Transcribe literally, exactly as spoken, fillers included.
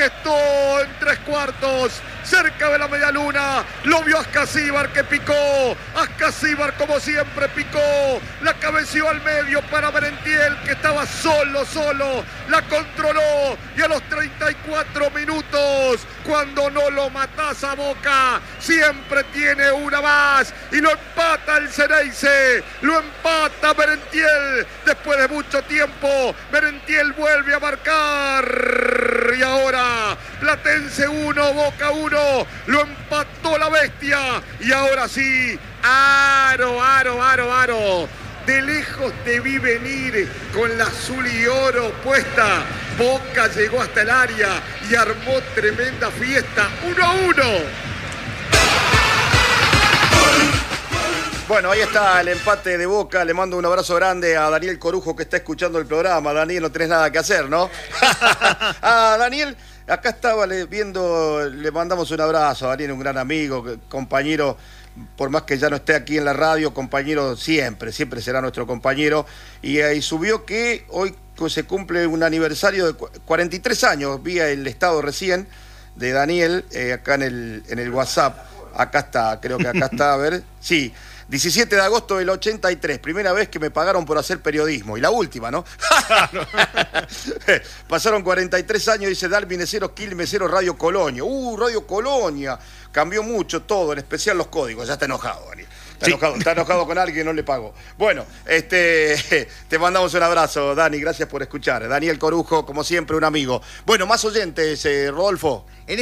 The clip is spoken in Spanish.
gestó en tres cuartos, cerca de la media luna, lo vio Ascasíbar que picó, Ascasíbar como siempre picó, la cabeció al medio para Merentiel que estaba solo, solo, la controló y a los treinta y cuatro minutos, cuando no lo matás a Boca, siempre tiene una más y lo empata el Ceneice, lo empata Merentiel, después de mucho tiempo, Merentiel vuelve a marcar y ahora Platense uno, Boca uno, lo empató la bestia y ahora sí, aro, aro, aro, aro. De lejos te vi venir con la azul y oro puesta. Boca llegó hasta el área y armó tremenda fiesta. uno a uno. Bueno, ahí está el empate de Boca. Le mando un abrazo grande a Daniel Corujo que está escuchando el programa. Daniel, no tenés nada que hacer, ¿no? A Daniel, acá estaba viendo, le mandamos un abrazo a Daniel, un gran amigo, compañero. Por más que ya no esté aquí en la radio, compañero siempre, siempre será nuestro compañero. Y, eh, y subió que hoy se cumple un aniversario de cuarenta y tres años, vi el estado recién de Daniel, eh, acá en el, en el WhatsApp. Acá está, creo que acá está, a ver, sí. diecisiete de agosto del ochenta y tres, primera vez que me pagaron por hacer periodismo. Y la última, ¿no? Pasaron cuarenta y tres años, dice Darwin Mesero, Quilmes Mesero, Radio Colonia. Uh, Radio Colonia. Cambió mucho todo, en especial los códigos. Ya está enojado, Daniel. Está, sí. enojado, está enojado con alguien que no le pagó. Bueno, este, te mandamos un abrazo, Dani. Gracias por escuchar. Daniel Corujo, como siempre, un amigo. Bueno, más oyentes, eh, Rodolfo.